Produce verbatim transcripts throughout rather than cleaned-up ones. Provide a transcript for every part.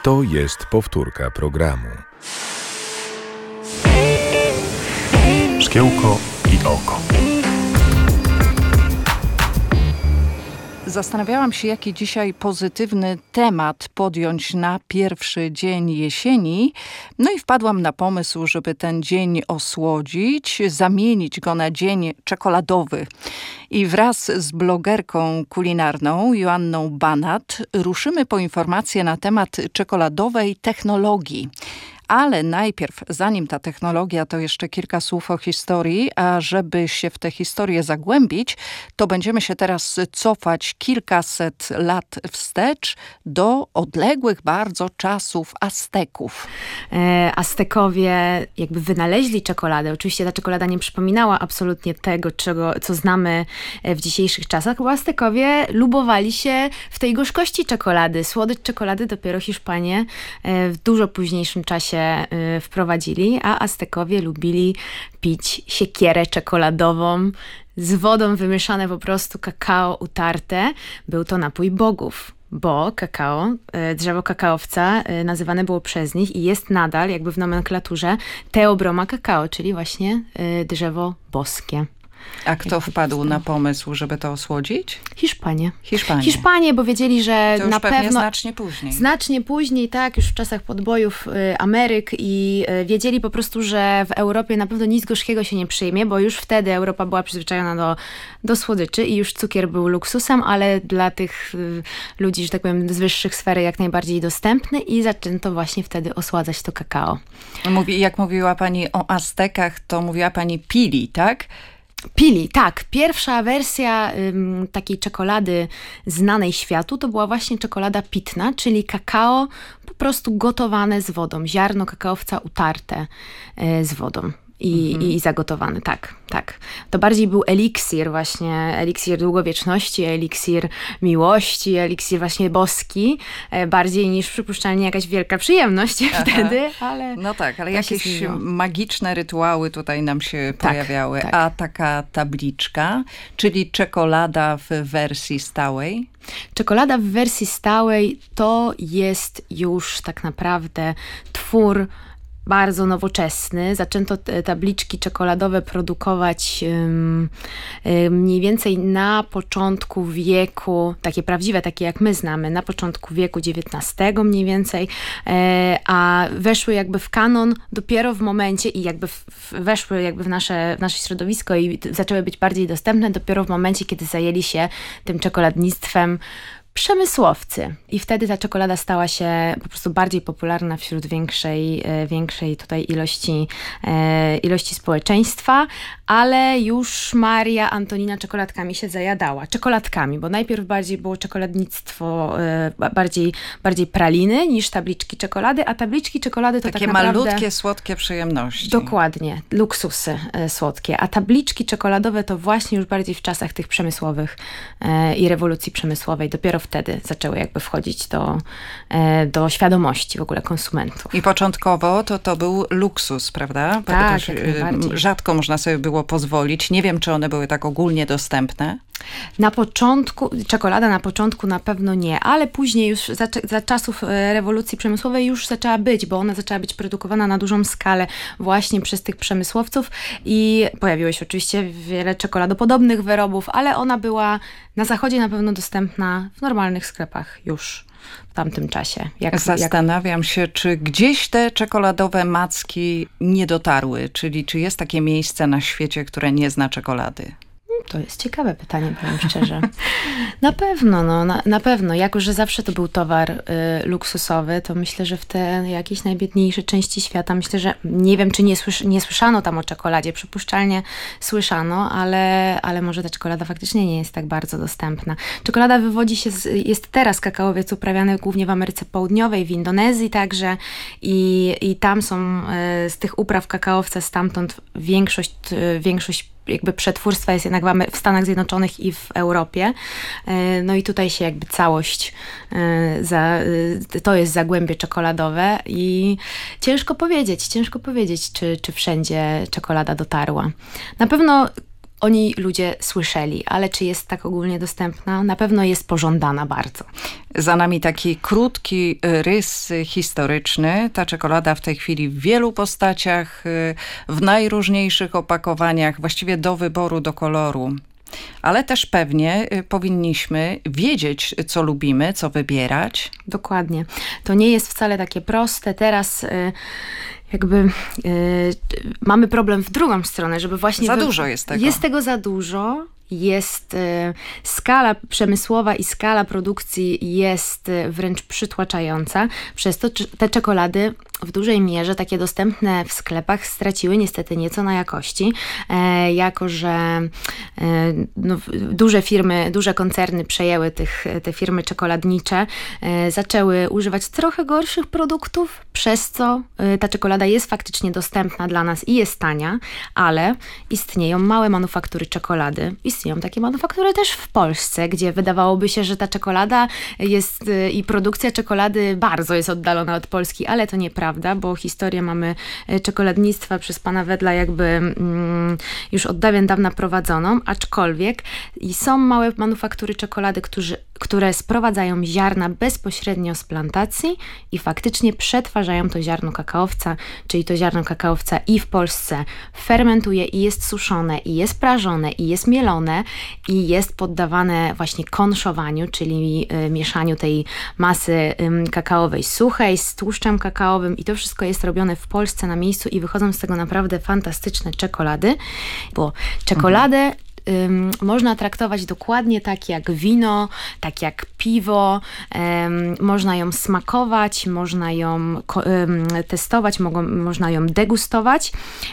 To jest powtórka programu. Szkiełko i oko. Zastanawiałam się, jaki dzisiaj pozytywny temat podjąć na pierwszy dzień jesieni. No i wpadłam na pomysł, żeby ten dzień osłodzić, zamienić go na dzień czekoladowy. I wraz z blogerką kulinarną Joanną Banat ruszymy po informacje na temat czekoladowej technologii. Ale najpierw, zanim ta technologia, to jeszcze kilka słów o historii, a żeby się w tę historię zagłębić, to będziemy się teraz cofać kilkaset lat wstecz do odległych bardzo czasów Azteków. E, Aztekowie jakby wynaleźli czekoladę. Oczywiście ta czekolada nie przypominała absolutnie tego, czego, co znamy w dzisiejszych czasach, bo Aztekowie lubowali się w tej gorzkości czekolady. Słodycz czekolady dopiero Hiszpanie w dużo późniejszym czasie wprowadzili, a Aztekowie lubili pić siekierę czekoladową z wodą, wymieszane po prostu kakao utarte. Był to napój bogów, bo kakao, drzewo kakaowca nazywane było przez nich i jest nadal jakby w nomenklaturze Theobroma cacao, czyli właśnie drzewo boskie. A kto wpadł na pomysł, żeby to osłodzić? Hiszpanie. Hiszpanie. Hiszpanie, bo wiedzieli, że to już na pewnie pewno... znacznie później. Znacznie później, tak, już w czasach podbojów y, Ameryk i y, wiedzieli po prostu, że w Europie na pewno nic gorzkiego się nie przyjmie, bo już wtedy Europa była przyzwyczajona do, do słodyczy i już cukier był luksusem, ale dla tych y, ludzi, że tak powiem, z wyższych sfer jak najbardziej dostępny i zaczęto właśnie wtedy osładzać to kakao. Mówi, jak mówiła pani o Aztekach, to mówiła pani pili, tak? Pili, tak. Pierwsza wersja ym, takiej czekolady znanej światu to była właśnie czekolada pitna, czyli kakao po prostu gotowane z wodą. Ziarno kakaowca utarte y, z wodą. I, mhm. i zagotowane, tak, tak. To bardziej był eliksir właśnie, eliksir długowieczności, eliksir miłości, eliksir właśnie boski, bardziej niż przypuszczalnie jakaś wielka przyjemność Aha. wtedy, ale... No tak, ale jakieś magiczne rytuały tutaj nam się tak, pojawiały. Tak. A taka tabliczka, czyli czekolada w wersji stałej? Czekolada w wersji stałej to jest już tak naprawdę twór bardzo nowoczesny. Zaczęto tabliczki czekoladowe produkować um, um, mniej więcej na początku wieku, takie prawdziwe, takie jak my znamy, na początku wieku dziewiętnastego mniej więcej, e, a weszły jakby w kanon dopiero w momencie i jakby w, w, weszły jakby w nasze, w nasze środowisko i zaczęły być bardziej dostępne dopiero w momencie, kiedy zajęli się tym czekoladnictwem przemysłowcy. I wtedy ta czekolada stała się po prostu bardziej popularna wśród większej, większej tutaj ilości, ilości społeczeństwa, ale już Maria Antonina czekoladkami się zajadała. Czekoladkami, bo najpierw bardziej było czekoladnictwo, bardziej, bardziej praliny niż tabliczki czekolady, a tabliczki czekolady to takie tak naprawdę... malutkie, słodkie przyjemności. Dokładnie. Luksusy słodkie. A tabliczki czekoladowe to właśnie już bardziej w czasach tych przemysłowych i rewolucji przemysłowej. Dopiero wtedy zaczęły jakby wchodzić do, do świadomości w ogóle konsumentów. I początkowo to to był luksus, prawda? Tak, jak najbardziej. Rzadko można sobie było pozwolić. Nie wiem, czy one były tak ogólnie dostępne. Na początku, czekolada na początku na pewno nie, ale później już za, za czasów rewolucji przemysłowej już zaczęła być, bo ona zaczęła być produkowana na dużą skalę właśnie przez tych przemysłowców i pojawiło się oczywiście wiele czekoladopodobnych wyrobów, ale ona była na zachodzie na pewno dostępna w normalnych sklepach już w tamtym czasie. Jak, Zastanawiam jak... się, czy gdzieś te czekoladowe macki nie dotarły, czyli czy jest takie miejsce na świecie, które nie zna czekolady? To jest ciekawe pytanie, powiem szczerze. Na pewno, no, na, na pewno. Jako że zawsze to był towar y, luksusowy, to myślę, że w te jakieś najbiedniejsze części świata, myślę, że nie wiem, czy nie, słysz, nie słyszano tam o czekoladzie. Przypuszczalnie słyszano, ale, ale może ta czekolada faktycznie nie jest tak bardzo dostępna. Czekolada wywodzi się, z, jest teraz kakaowiec uprawiany głównie w Ameryce Południowej, w Indonezji także i, i tam są y, z tych upraw kakaowca stamtąd większość, y, większość jakby przetwórstwa jest jednak w Stanach Zjednoczonych i w Europie. No i tutaj się jakby całość, za, to jest zagłębie czekoladowe i ciężko powiedzieć, ciężko powiedzieć, czy, czy wszędzie czekolada dotarła. Na pewno o niej ludzie słyszeli, ale czy jest tak ogólnie dostępna? Na pewno jest pożądana bardzo. Za nami taki krótki rys historyczny. Ta czekolada w tej chwili w wielu postaciach, w najróżniejszych opakowaniach, właściwie do wyboru, do koloru. Ale też pewnie powinniśmy wiedzieć, co lubimy, co wybierać. Dokładnie. To nie jest wcale takie proste. Teraz jakby y, mamy problem w drugą stronę, żeby właśnie... Za wy... dużo jest tego. Jest tego za dużo. Jest y, skala przemysłowa i skala produkcji jest y, wręcz przytłaczająca. Przez to czy, te czekolady w dużej mierze takie dostępne w sklepach straciły niestety nieco na jakości, e, jako że e, no, duże firmy, duże koncerny przejęły tych, te firmy czekoladnicze, e, zaczęły używać trochę gorszych produktów, przez co e, ta czekolada jest faktycznie dostępna dla nas i jest tania, ale istnieją małe manufaktury czekolady. Istnieją takie manufaktury też w Polsce, gdzie wydawałoby się, że ta czekolada jest e, i produkcja czekolady bardzo jest oddalona od Polski, ale to nieprawda. Bo historię mamy czekoladnictwa przez pana Wedla jakby mm, już od dawien dawna prowadzoną, aczkolwiek i są małe manufaktury czekolady, którzy, które sprowadzają ziarna bezpośrednio z plantacji i faktycznie przetwarzają to ziarno kakaowca, czyli to ziarno kakaowca i w Polsce fermentuje i jest suszone, i jest prażone, i jest mielone, i jest poddawane właśnie konszowaniu, czyli y, mieszaniu tej masy y, kakaowej suchej z tłuszczem kakaowym i to wszystko jest robione w Polsce na miejscu i wychodzą z tego naprawdę fantastyczne czekolady, bo czekoladę mhm. Ym, można traktować dokładnie tak jak wino, tak jak piwo, ym, można ją smakować, można ją ko- ym, testować, mogą, można ją degustować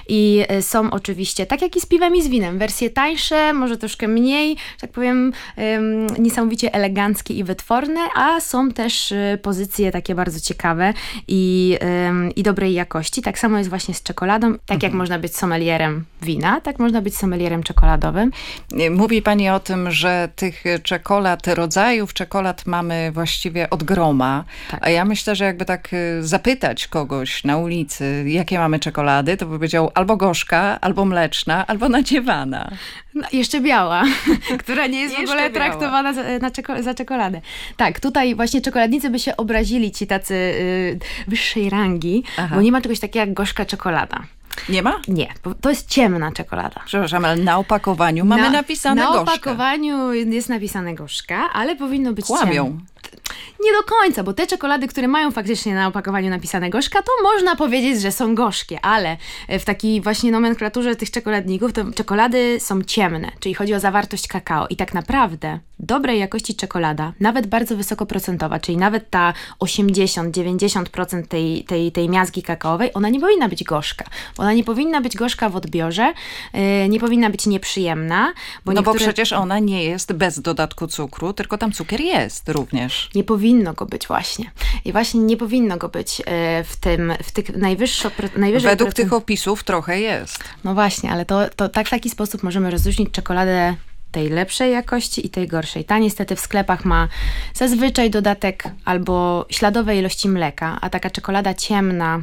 i y, są oczywiście, tak jak i z piwem i z winem, wersje tańsze, może troszkę mniej, tak powiem, ym, niesamowicie eleganckie i wytworne, a są też y, pozycje takie bardzo ciekawe i, ym, i dobrej jakości. Tak samo jest właśnie z czekoladą, tak mhm. jak można być sommelierem wina, tak można być sommelierem czekoladowym. Mówi pani o tym, że tych czekolad, rodzajów czekolad mamy właściwie od groma, tak. A ja myślę, że jakby tak zapytać kogoś na ulicy, jakie mamy czekolady, to by powiedział albo gorzka, albo mleczna, albo nadziewana. No, jeszcze biała, która nie jest w ogóle biała. traktowana za, na czeko- za czekoladę. Tak, tutaj właśnie czekoladnicy by się obrazili, ci tacy y, wyższej rangi, Aha. bo nie ma czegoś takiego jak gorzka czekolada. Nie ma? Nie, bo to jest ciemna czekolada. Przepraszam, ale na opakowaniu mamy na, napisane na gorzka. Na opakowaniu jest napisane gorzka, ale powinno być Kłamią. ciemne. Nie do końca, bo te czekolady, które mają faktycznie na opakowaniu napisane gorzka, to można powiedzieć, że są gorzkie, ale w takiej właśnie nomenklaturze tych czekoladników to czekolady są ciemne, czyli chodzi o zawartość kakao i tak naprawdę dobrej jakości czekolada, nawet bardzo wysokoprocentowa, czyli nawet ta osiemdziesiąt do dziewięćdziesięciu procent tej, tej, tej miazgi kakaowej, ona nie powinna być gorzka. Ona nie powinna być gorzka w odbiorze, yy, nie powinna być nieprzyjemna. Bo no niektóre... bo przecież ona nie jest bez dodatku cukru, tylko tam cukier jest również. Nie powinno go być właśnie. I właśnie nie powinno go być yy, w tym, w tych najwyższo... najwyżej Według procent... tych opisów trochę jest. No właśnie, ale to, to tak w taki sposób możemy rozróżnić czekoladę tej lepszej jakości i tej gorszej. Ta niestety w sklepach ma zazwyczaj dodatek albo śladowe ilości mleka, a taka czekolada ciemna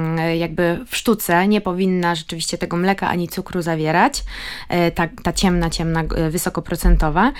jakby w sztuce nie powinna rzeczywiście tego mleka ani cukru zawierać. Ta, ta ciemna, ciemna, wysokoprocentowa.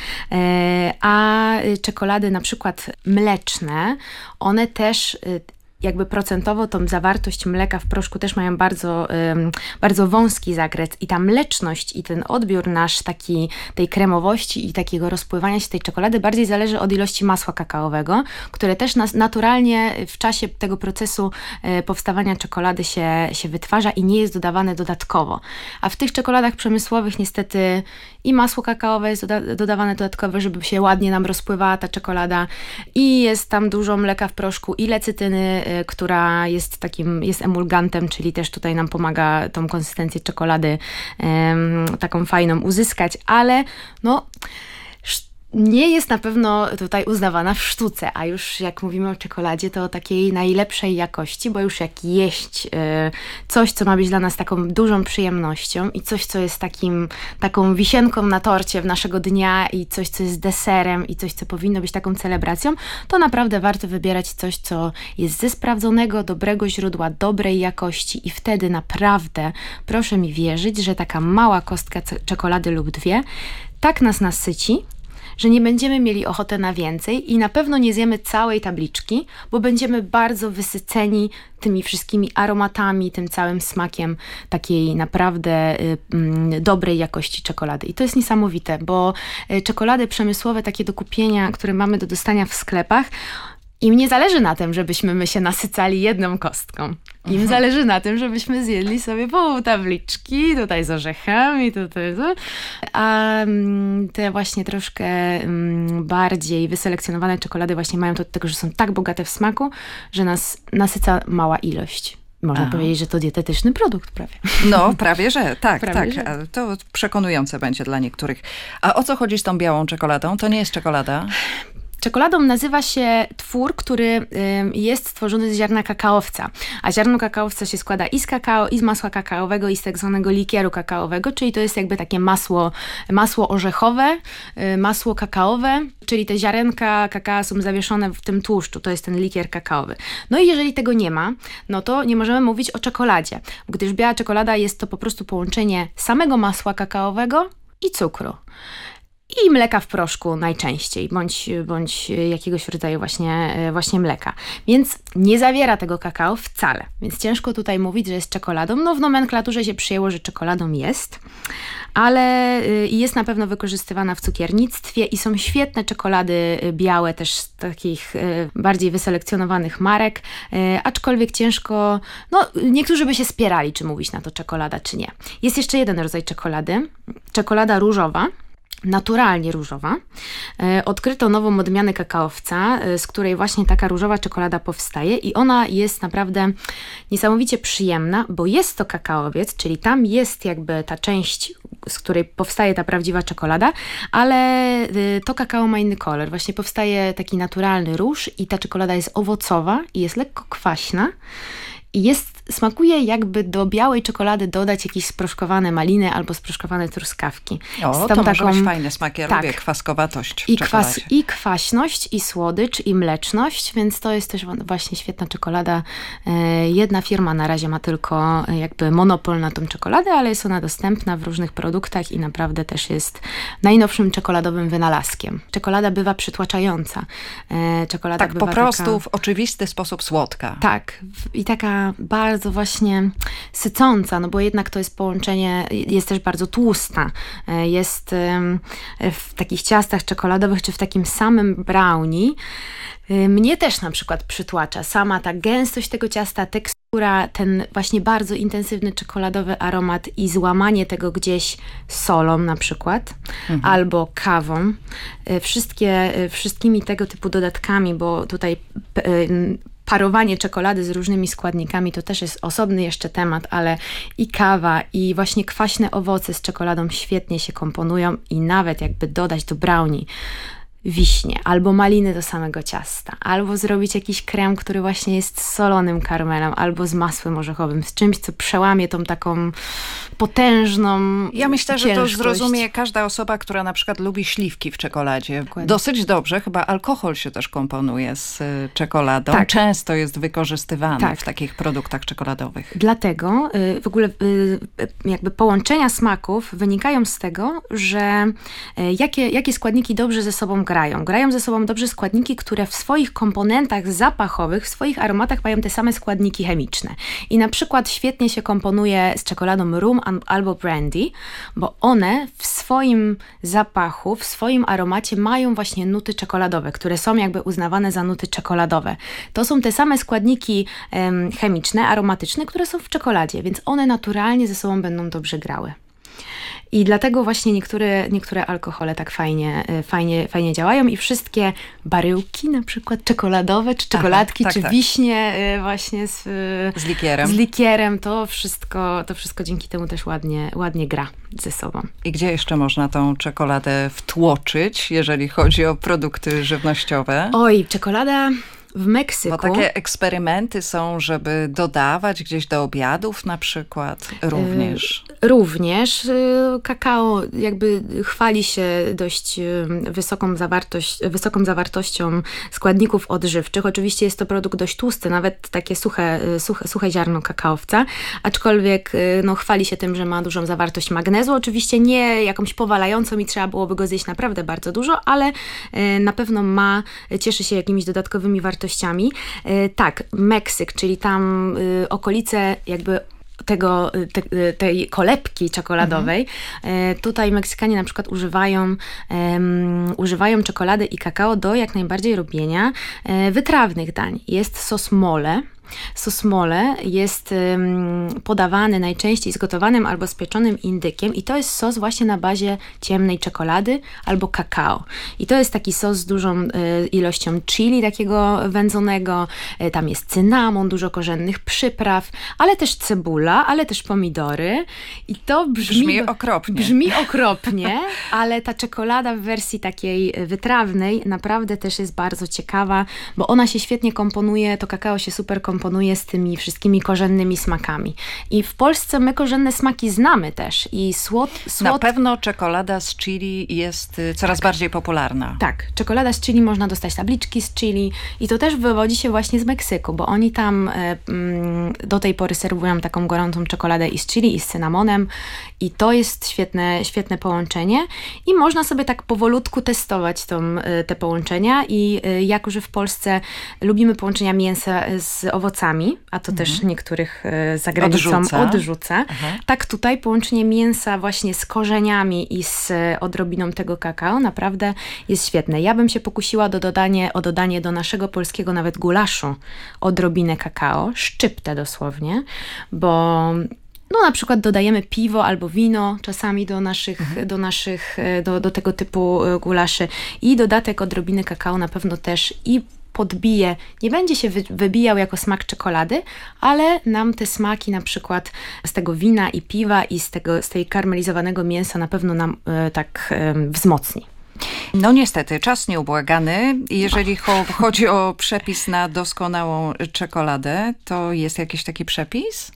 A czekolady na przykład mleczne, one też jakby procentowo tą zawartość mleka w proszku też mają bardzo, um, bardzo wąski zakres i ta mleczność i ten odbiór nasz taki, tej kremowości i takiego rozpływania się tej czekolady bardziej zależy od ilości masła kakaowego, które też nas naturalnie w czasie tego procesu e, powstawania czekolady się, się wytwarza i nie jest dodawane dodatkowo. A w tych czekoladach przemysłowych niestety i masło kakaowe jest doda- dodawane dodatkowo, żeby się ładnie nam rozpływała ta czekolada i jest tam dużo mleka w proszku i lecytyny, która jest takim, jest emulgantem, czyli też tutaj nam pomaga tą konsystencję czekolady um, taką fajną uzyskać, ale no nie jest na pewno tutaj uznawana w sztuce, a już jak mówimy o czekoladzie, to o takiej najlepszej jakości, bo już jak jeść y, coś, co ma być dla nas taką dużą przyjemnością i coś, co jest takim, taką wisienką na torcie w naszego dnia i coś, co jest deserem i coś, co powinno być taką celebracją, to naprawdę warto wybierać coś, co jest ze sprawdzonego, dobrego źródła, dobrej jakości i wtedy naprawdę proszę mi wierzyć, że taka mała kostka czekolady lub dwie tak nas nasyci, że nie będziemy mieli ochoty na więcej i na pewno nie zjemy całej tabliczki, bo będziemy bardzo wysyceni tymi wszystkimi aromatami, tym całym smakiem takiej naprawdę y, y, dobrej jakości czekolady. I to jest niesamowite, bo y, czekolady przemysłowe, takie do kupienia, które mamy do dostania w sklepach, im nie zależy na tym, żebyśmy my się nasycali jedną kostką. Im Aha. zależy na tym, żebyśmy zjedli sobie pół tabliczki, tutaj z orzechami, tutaj, to. A te właśnie troszkę bardziej wyselekcjonowane czekolady właśnie mają to do tego, że są tak bogate w smaku, że nas nasyca mała ilość. Można Aha. powiedzieć, że to dietetyczny produkt prawie. No, prawie że, tak, prawie, tak. Że. To przekonujące będzie dla niektórych. A o co chodzi z tą białą czekoladą? To nie jest czekolada? Czekoladą nazywa się twór, który y, jest stworzony z ziarna kakaowca. A ziarno kakaowca się składa i z kakao, i z masła kakaowego, i z tak zwanego likieru kakaowego, czyli to jest jakby takie masło, masło orzechowe, y, masło kakaowe, czyli te ziarenka kakao są zawieszone w tym tłuszczu, to jest ten likier kakaowy. No i jeżeli tego nie ma, no to nie możemy mówić o czekoladzie, gdyż biała czekolada jest to po prostu połączenie samego masła kakaowego i cukru. I mleka w proszku najczęściej, bądź, bądź jakiegoś rodzaju właśnie, właśnie mleka. Więc nie zawiera tego kakao wcale. Więc ciężko tutaj mówić, że jest czekoladą. No w nomenklaturze się przyjęło, że czekoladą jest, ale jest na pewno wykorzystywana w cukiernictwie i są świetne czekolady białe, też z takich bardziej wyselekcjonowanych marek, aczkolwiek ciężko, no niektórzy by się spierali, czy mówić na to czekolada, czy nie. Jest jeszcze jeden rodzaj czekolady, czekolada różowa, naturalnie różowa. E, odkryto nową odmianę kakaowca, e, z której właśnie taka różowa czekolada powstaje i ona jest naprawdę niesamowicie przyjemna, bo jest to kakaowiec, czyli tam jest jakby ta część, z której powstaje ta prawdziwa czekolada, ale e, to kakao ma inny kolor. Właśnie powstaje taki naturalny róż i ta czekolada jest owocowa i jest lekko kwaśna. I jest, smakuje jakby do białej czekolady dodać jakieś sproszkowane maliny albo sproszkowane truskawki. O, to taką, może być fajny smak. Ja tak, lubię kwaskowatość w i, kwas, I kwaśność, i słodycz, i mleczność, więc to jest też właśnie świetna czekolada. Jedna firma na razie ma tylko jakby monopol na tą czekoladę, ale jest ona dostępna w różnych produktach i naprawdę też jest najnowszym czekoladowym wynalazkiem. Czekolada bywa przytłaczająca. Czekolada tak bywa po prostu taka, w oczywisty sposób słodka. Tak. I taka bardzo właśnie sycąca, no bo jednak to jest połączenie, jest też bardzo tłusta. Jest w takich ciastach czekoladowych, czy w takim samym brownie. Mnie też na przykład przytłacza sama ta gęstość tego ciasta, tekstura, ten właśnie bardzo intensywny czekoladowy aromat i złamanie tego gdzieś solą na przykład, mhm. albo kawą. Wszystkie, wszystkimi tego typu dodatkami, bo tutaj parowanie czekolady z różnymi składnikami to też jest osobny jeszcze temat, ale i kawa, i właśnie kwaśne owoce z czekoladą świetnie się komponują i nawet jakby dodać do brownie wiśnie, albo maliny do samego ciasta, albo zrobić jakiś krem, który właśnie jest z solonym karmelem, albo z masłem orzechowym, z czymś, co przełamie tą taką potężną Ja myślę, ciężkość. że to zrozumie każda osoba, która na przykład lubi śliwki w czekoladzie. Dokładnie. Dosyć dobrze, chyba alkohol się też komponuje z czekoladą. Tak. Często jest wykorzystywany tak. w takich produktach czekoladowych. Dlatego w ogóle jakby połączenia smaków wynikają z tego, że jakie, jakie składniki dobrze ze sobą grają. Grają ze sobą dobrze składniki, które w swoich komponentach zapachowych, w swoich aromatach mają te same składniki chemiczne. I na przykład świetnie się komponuje z czekoladą rum albo brandy, bo one w swoim zapachu, w swoim aromacie mają właśnie nuty czekoladowe, które są jakby uznawane za nuty czekoladowe. To są te same składniki um, chemiczne, aromatyczne, które są w czekoladzie, więc one naturalnie ze sobą będą dobrze grały. I dlatego właśnie niektóre, niektóre alkohole tak fajnie, fajnie, fajnie działają i wszystkie baryłki, na przykład czekoladowe, czy czekoladki, Aha, tak, czy tak. wiśnie właśnie z, z likierem. Z likierem, to wszystko, to wszystko dzięki temu też ładnie, ładnie gra ze sobą. I gdzie jeszcze można tą czekoladę wtłoczyć, jeżeli chodzi o produkty żywnościowe? Oj, czekolada... W Meksyku. Bo takie eksperymenty są, żeby dodawać gdzieś do obiadów na przykład również. Yy, również. Yy, kakao jakby chwali się dość yy, wysoką, zawartość, wysoką zawartością składników odżywczych. Oczywiście jest to produkt dość tłusty, nawet takie suche, yy, suche, suche ziarno kakaowca, aczkolwiek yy, no, chwali się tym, że ma dużą zawartość magnezu. Oczywiście nie jakąś powalającą i trzeba byłoby go zjeść naprawdę bardzo dużo, ale yy, na pewno ma, cieszy się jakimiś dodatkowymi wartościami. wartościami. Tak, Meksyk, czyli tam y, okolice jakby tego, te, tej kolebki czekoladowej. Mhm. Tutaj Meksykanie na przykład używają, um, używają czekolady i kakao do jak najbardziej robienia um, wytrawnych dań. Jest sos mole. Sos mole jest um, podawany najczęściej z gotowanym albo z pieczonym indykiem i to jest sos właśnie na bazie ciemnej czekolady albo kakao. I to jest taki sos z dużą y, ilością chili takiego wędzonego, y, tam jest cynamon, dużo korzennych przypraw, ale też cebula, ale też pomidory. I to brzmi, brzmi okropnie. Brzmi okropnie, ale ta czekolada w wersji takiej wytrawnej naprawdę też jest bardzo ciekawa, bo ona się świetnie komponuje, to kakao się super komponuje komponuje z tymi wszystkimi korzennymi smakami. I w Polsce my korzenne smaki znamy też. I słod... słod... Na pewno czekolada z chili jest coraz tak. bardziej popularna. Tak. Czekolada z chili, można dostać tabliczki z chili i to też wywodzi się właśnie z Meksyku, bo oni tam y, y, do tej pory serwują taką gorącą czekoladę i z chili, i z cynamonem i to jest świetne, świetne połączenie i można sobie tak powolutku testować tą, y, te połączenia i y, jako, że w Polsce lubimy połączenia mięsa z owocami, a to mhm. też niektórych y, za granicą odrzuca, odrzuca. tak tutaj połączenie mięsa właśnie z korzeniami i z y, odrobiną tego kakao naprawdę jest świetne. Ja bym się pokusiła do dodanie, o dodanie do naszego polskiego nawet gulaszu odrobinę kakao, szczyptę dosłownie, bo no na przykład dodajemy piwo albo wino czasami do naszych, mhm. do, naszych do, do tego typu gulaszy i dodatek odrobiny kakao na pewno też i podbije, nie będzie się wy, wybijał jako smak czekolady, ale nam te smaki na przykład z tego wina i piwa i z, tego, z tej karmelizowanego mięsa na pewno nam e, tak e, wzmocni. No niestety, czas nieubłagany. Jeżeli cho- chodzi o przepis na doskonałą czekoladę, to jest jakiś taki przepis?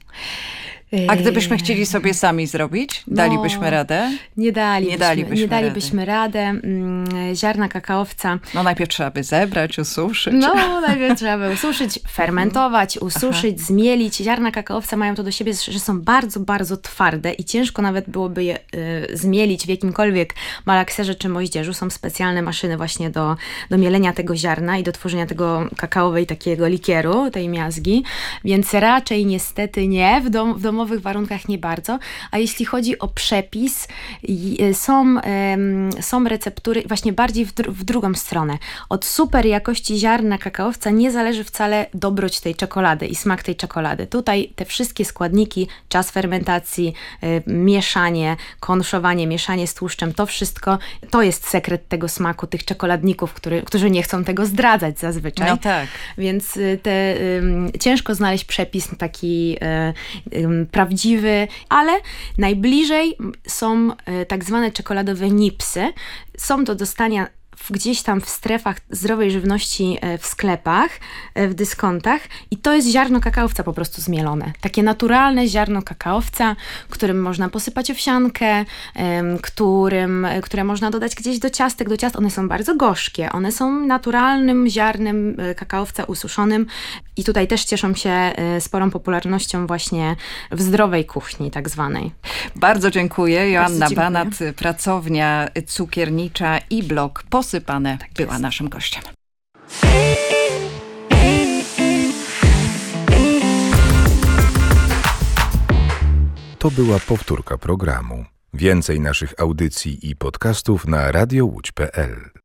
A gdybyśmy chcieli sobie sami zrobić, dalibyśmy no, radę? Nie dalibyśmy, nie dalibyśmy, nie dalibyśmy rady. rady. Ziarna kakaowca. No najpierw trzeba by zebrać, ususzyć. No najpierw trzeba by ususzyć, fermentować, ususzyć, Aha. zmielić. Ziarna kakaowca mają to do siebie, że są bardzo, bardzo twarde i ciężko nawet byłoby je y, zmielić w jakimkolwiek malakserze czy moździerzu. Są specjalne maszyny właśnie do, do mielenia tego ziarna i do tworzenia tego kakaowej takiego likieru, tej miazgi. Więc raczej niestety nie, w, dom, w domowych warunkach nie bardzo, a jeśli chodzi o przepis, są, są receptury właśnie bardziej w, dru- w drugą stronę. Od super jakości ziarna kakaowca nie zależy wcale dobroć tej czekolady i smak tej czekolady. Tutaj te wszystkie składniki, czas fermentacji, mieszanie, konszowanie, mieszanie z tłuszczem, to wszystko, to jest sekret tego smaku, tych czekoladników, który, którzy nie chcą tego zdradzać zazwyczaj. No tak. Więc te, um, ciężko znaleźć przepis taki um, prawdziwy, ale najbliżej są y, tak zwane czekoladowe nipsy. Są do dostania w, gdzieś tam w strefach zdrowej żywności y, w sklepach, y, w dyskontach i to jest ziarno kakaowca po prostu zmielone. Takie naturalne ziarno kakaowca, którym można posypać owsiankę, y, którym, y, które można dodać gdzieś do ciastek. Do ciast one są bardzo gorzkie. One są naturalnym ziarnem y, kakaowca ususzonym i tutaj też cieszą się y, sporą popularnością właśnie w zdrowej kuchni tak zwanej. Bardzo dziękuję. Joanna Bardzo dziękuję. Banat, pracownia cukiernicza i blog Posypane tak była jest. naszym gościem. To była powtórka programu. Więcej naszych audycji i podcastów na radio łódź kropka pe el.